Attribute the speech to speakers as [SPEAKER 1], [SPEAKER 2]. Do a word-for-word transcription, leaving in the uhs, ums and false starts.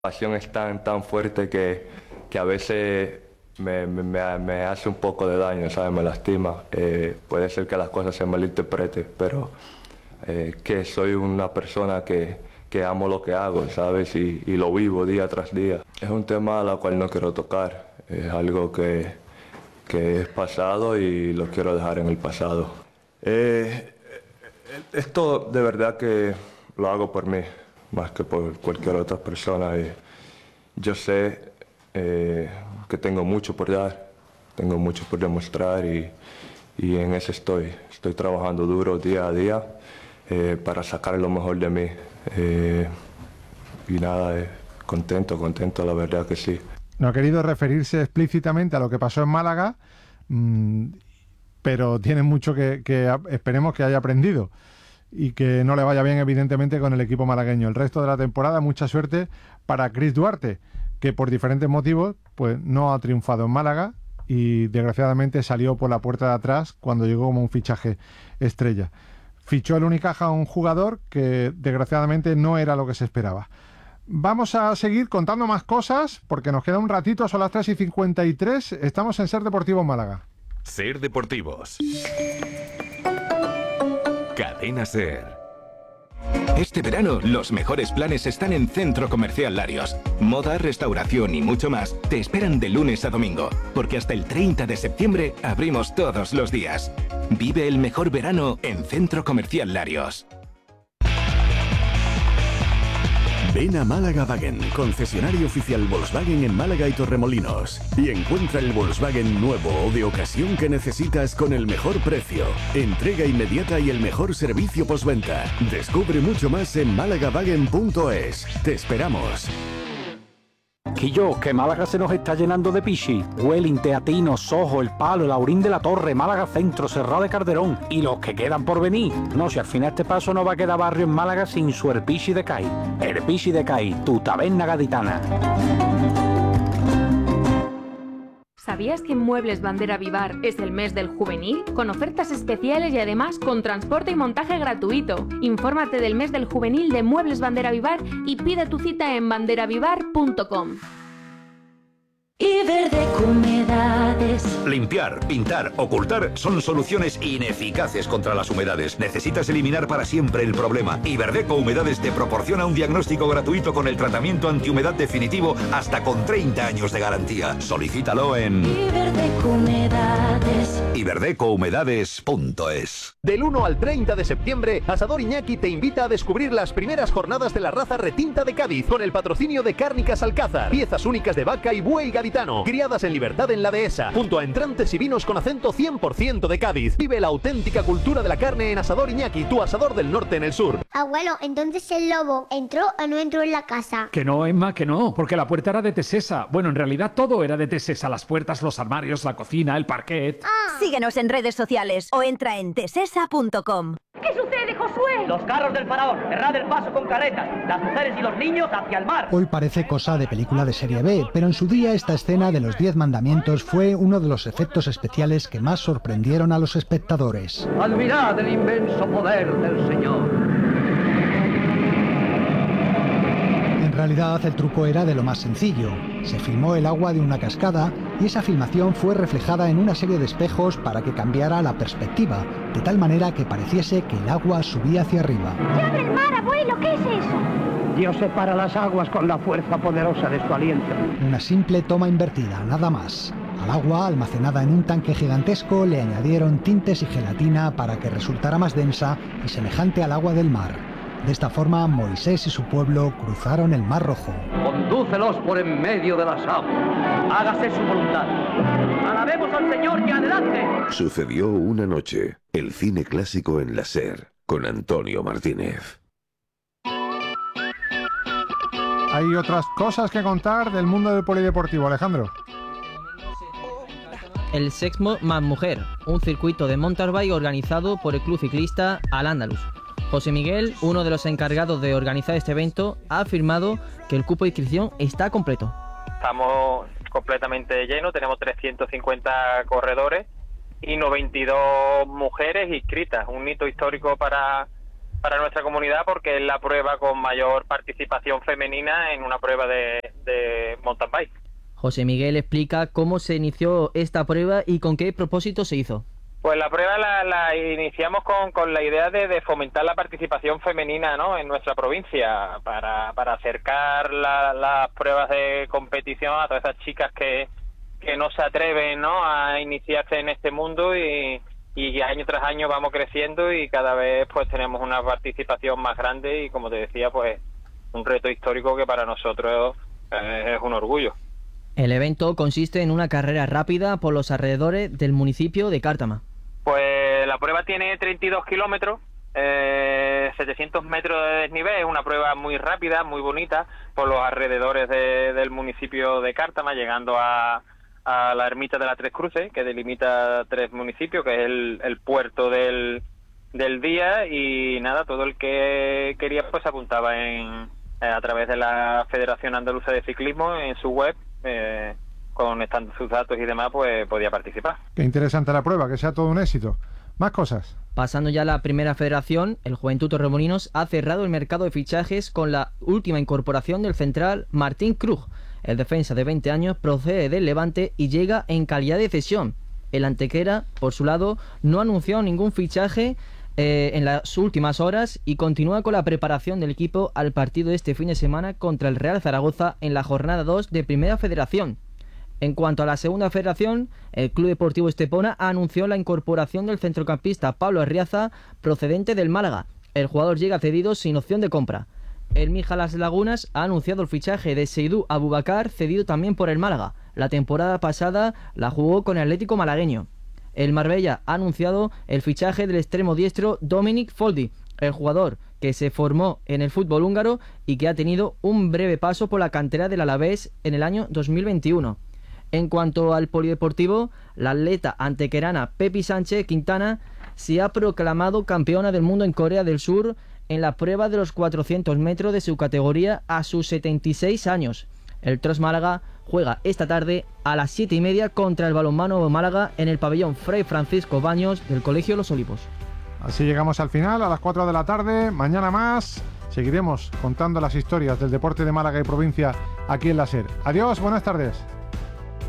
[SPEAKER 1] La pasión es tan, tan fuerte que, que a veces me, me, me hace un poco de daño, ¿sabes? Me lastima. Eh, puede ser que las cosas se malinterpreten, pero eh, que soy una persona que, que amo lo que hago, ¿sabes? Y, y lo vivo día tras día. Es un tema al cual no quiero tocar. Es algo que, que es pasado y lo quiero dejar en el pasado. Eh, esto de verdad que lo hago por mí, más que por cualquier otra persona. Y yo sé eh, que tengo mucho por dar, tengo mucho por demostrar y, y en eso estoy. Estoy trabajando duro día a día eh, para sacar lo mejor de mí. Eh, y nada, eh, contento, contento, la verdad que sí.
[SPEAKER 2] No ha querido referirse explícitamente a lo que pasó en Málaga, mmm, pero tiene mucho que, que esperemos que haya aprendido y que no le vaya bien, evidentemente, con el equipo malagueño. El resto de la temporada, mucha suerte para Chris Duarte, que por diferentes motivos pues no ha triunfado en Málaga y desgraciadamente salió por la puerta de atrás cuando llegó como un fichaje estrella. Fichó el Unicaja a un jugador que desgraciadamente no era lo que se esperaba. Vamos a seguir contando más cosas porque nos queda un ratito, son las tres y cincuenta y tres. Estamos en Ser Deportivo en Málaga.
[SPEAKER 3] Ser Deportivos. Cadena Ser.
[SPEAKER 4] Este verano, los mejores planes están en Centro Comercial Larios. Moda, restauración y mucho más te esperan de lunes a domingo, porque hasta el treinta de septiembre abrimos todos los días. Vive el mejor verano en Centro Comercial Larios.
[SPEAKER 3] Ven a Málaga Wagen, concesionario oficial Volkswagen en Málaga y Torremolinos, y encuentra el Volkswagen nuevo o de ocasión que necesitas con el mejor precio, entrega inmediata y el mejor servicio postventa. Descubre mucho más en málaga wagen punto es. Te esperamos.
[SPEAKER 5] Quillo, que Málaga se nos está llenando de pichi. Welling, Teatino, Sojo, El Palo, el Aurín de la Torre, Málaga Centro, Serrado de Calderón y los que quedan por venir. No, si al final este paso no va a quedar barrio en Málaga sin su Herpichi de Cai. Herpichi de Cai, tu taberna gaditana.
[SPEAKER 6] ¿Sabías que en Muebles Bandera Vivar es el mes del juvenil? Con ofertas especiales y además con transporte y montaje gratuito. Infórmate del mes del juvenil de Muebles Bandera Vivar y pide tu cita en bandera vivar punto com.
[SPEAKER 7] Iberdeco Humedades.
[SPEAKER 8] Limpiar, pintar, ocultar son soluciones ineficaces contra las humedades. Necesitas eliminar para siempre el problema. Iberdeco Humedades te proporciona un diagnóstico gratuito con el tratamiento antihumedad definitivo hasta con treinta años de garantía. Solicítalo en
[SPEAKER 7] Iberdeco Humedades.
[SPEAKER 8] iberdeco humedades punto es.
[SPEAKER 9] Del uno al treinta de septiembre, Asador Iñaki te invita a descubrir las primeras jornadas de la raza retinta de Cádiz con el patrocinio de Cárnicas Alcázar. Piezas únicas de vaca y buey gaditano, criadas en libertad en la dehesa, junto a entrantes y vinos con acento cien por ciento de Cádiz. Vive la auténtica cultura de la carne en Asador Iñaki, tu asador del norte en el sur.
[SPEAKER 10] Abuelo, entonces el lobo ¿entró o no entró en la casa?
[SPEAKER 11] Que no, Emma, que no, porque la puerta era de Tesesa. Bueno, en realidad todo era de Tesesa, las puertas, los armarios, la cocina, el parquet.
[SPEAKER 12] Ah. Síguenos en redes sociales o entra en tesesa punto com.
[SPEAKER 13] ¿Qué sucede, Josué?
[SPEAKER 14] Los carros del faraón, cerrad el paso con caretas, las mujeres y los niños hacia el mar.
[SPEAKER 15] Hoy parece cosa de película de serie B, pero en su día esta escena de los diez mandamientos fue uno de los efectos especiales que más sorprendieron a los espectadores.
[SPEAKER 14] Admirad el inmenso poder del Señor.
[SPEAKER 15] En realidad el truco era de lo más sencillo. Se filmó el agua de una cascada y esa filmación fue reflejada en una serie de espejos para que cambiara la perspectiva, de tal manera que pareciese que el agua subía hacia arriba.
[SPEAKER 10] ¡Ya abre el mar, abuelo! ¿Qué es eso?
[SPEAKER 14] Dios separa las aguas con la fuerza poderosa de su aliento.
[SPEAKER 15] Una simple toma invertida, nada más. Al agua, almacenada en un tanque gigantesco, le añadieron tintes y gelatina para que resultara más densa y semejante al agua del mar. De esta forma, Moisés y su pueblo cruzaron el Mar Rojo.
[SPEAKER 14] Condúcelos por en medio de las aguas. Hágase su voluntad. Alabemos al Señor y adelante.
[SPEAKER 3] Sucedió una noche. El cine clásico en la SER, con Antonio Martínez.
[SPEAKER 2] Hay otras cosas que contar del mundo del polideportivo, Alejandro.
[SPEAKER 16] El Sexmo más Mujer, un circuito de mountain bike organizado por el club ciclista Al-Ándalus. José Miguel, uno de los encargados de organizar este evento, ha afirmado que el cupo de inscripción está completo.
[SPEAKER 17] Estamos completamente llenos, tenemos trescientos cincuenta corredores y noventa y dos mujeres inscritas, un hito histórico para, para nuestra comunidad porque es la prueba con mayor participación femenina en una prueba de, de mountain bike.
[SPEAKER 16] José Miguel explica cómo se inició esta prueba y con qué propósito se hizo.
[SPEAKER 17] Pues la prueba la, la iniciamos con, con la idea de, de fomentar la participación femenina, ¿no?, en nuestra provincia, para, para acercar la, las pruebas de competición a todas esas chicas que, que no se atreven, ¿no?, a iniciarse en este mundo y, y año tras año vamos creciendo y cada vez pues tenemos una participación más grande y, como te decía, pues un reto histórico que para nosotros eh, es un orgullo.
[SPEAKER 16] El evento consiste en una carrera rápida por los alrededores del municipio de Cártama.
[SPEAKER 17] Pues la prueba tiene treinta y dos kilómetros, eh, setecientos metros de desnivel, es una prueba muy rápida, muy bonita, por los alrededores de, del municipio de Cártama, llegando a, a la ermita de las Tres Cruces, que delimita tres municipios, que es el, el puerto del, del día, y nada, todo el que quería pues apuntaba en, eh, a través de la Federación Andaluza de Ciclismo en su web, eh, con estando sus datos y demás, pues podía participar.
[SPEAKER 2] Qué interesante la prueba, que sea todo un éxito. Más cosas.
[SPEAKER 16] Pasando ya a la primera federación, el Juventud Torremolinos ha cerrado el mercado de fichajes con la última incorporación del central Martín Krug. El defensa de veinte años procede del Levante y llega en calidad de cesión. El Antequera, por su lado, no ha anunciado ningún fichaje eh, en las últimas horas y continúa con la preparación del equipo al partido de este fin de semana contra el Real Zaragoza en la jornada dos de Primera Federación. En cuanto a la segunda federación, el Club Deportivo Estepona anunció la incorporación del centrocampista Pablo Arriaza, procedente del Málaga. El jugador llega cedido sin opción de compra. El Mija Las Lagunas ha anunciado el fichaje de Seydou Abubakar, cedido también por el Málaga. La temporada pasada la jugó con el Atlético malagueño. El Marbella ha anunciado el fichaje del extremo diestro Dominic Foldi, el jugador que se formó en el fútbol húngaro y que ha tenido un breve paso por la cantera del Alavés en el año dos mil veintiuno. En cuanto al polideportivo, la atleta antequerana Pepi Sánchez Quintana se ha proclamado campeona del mundo en Corea del Sur en la prueba de los cuatrocientos metros de su categoría a sus setenta y seis años. El Tros Málaga juega esta tarde a las siete y media contra el Balonmano Málaga en el pabellón Fray Francisco Baños del Colegio Los Olivos.
[SPEAKER 2] Así llegamos al final, a las cuatro de la tarde. Mañana más seguiremos contando las historias del deporte de Málaga y provincia aquí en la SER. Adiós, buenas tardes.